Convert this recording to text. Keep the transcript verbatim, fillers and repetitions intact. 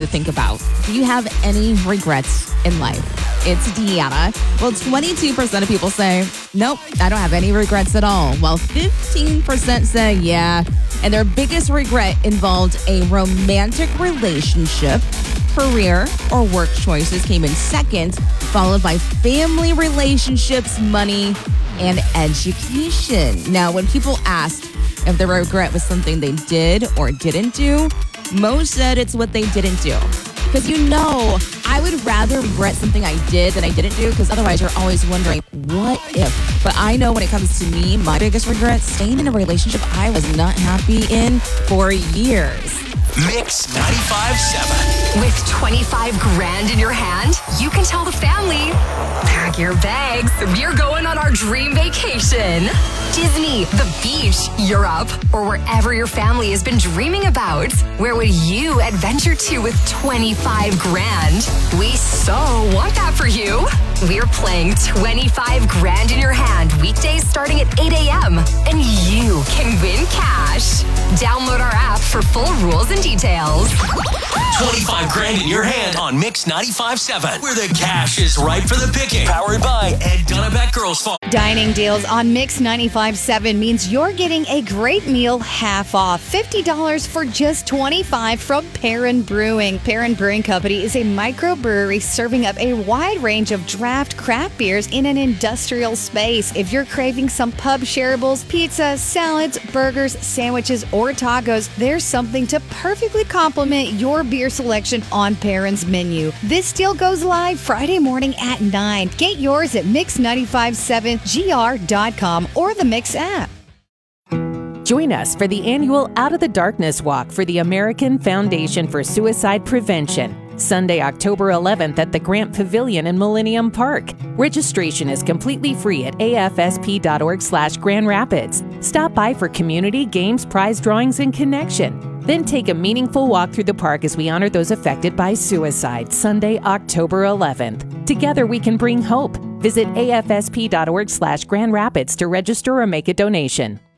think about. Do you have any regrets in life? It's Deanna. Well, twenty-two percent of people say, nope, I don't have any regrets at all. While fifteen percent say, yeah. And their biggest regret involved a romantic relationship. Career or work choices came in second, followed by family relationships, money, and education. Now, when people asked if the regret was something they did or didn't do, most said it's what they didn't do. Because you know, I would rather regret something I did than I didn't do, because otherwise you're always wondering, what if? But I know when it comes to me, my biggest regret, staying in a relationship I was not happy in for years. Mix ninety-five point seven. With twenty-five grand in your hand, you can tell the family, pack your bags, we're going on our dream vacation. Disney, the beach, Europe, or wherever your family has been dreaming about. Where would you adventure to with twenty-five grand? We so want that for you. We're playing twenty-five grand in your hand weekdays starting at eight a.m. and you can win cash. Download our app for full rules and details. twenty-five grand in your hand on Mix ninety-five point seven, where the cash is ripe for the picking. Powered by Ed Dunnebeck Girls Farm. Dining deals on Mix ninety-five point seven means you're getting a great meal half off. fifty dollars for just twenty-five dollars from Perrin Brewing. Perrin Brewing Company is a microbrewery serving up a wide range of draft craft beers in an industrial space. If you're craving some pub shareables, pizza, salads, burgers, sandwiches, or tacos, there's something to perfectly complement your beer selection on Perrin's menu. This deal goes live Friday morning at nine. Get yours at mix nine five seven G R dot com or the Mix app. Join us for the annual Out of the Darkness Walk for the American Foundation for Suicide Prevention, Sunday, October eleventh at the Grant Pavilion in Millennium Park. Registration is completely free at A F S P dot org slash Grand Rapids. Stop by for community, games, prize drawings, and connection. Then take a meaningful walk through the park as we honor those affected by suicide, Sunday, October eleventh. Together we can bring hope. Visit A F S P dot org slash Grand Rapids to register or make a donation.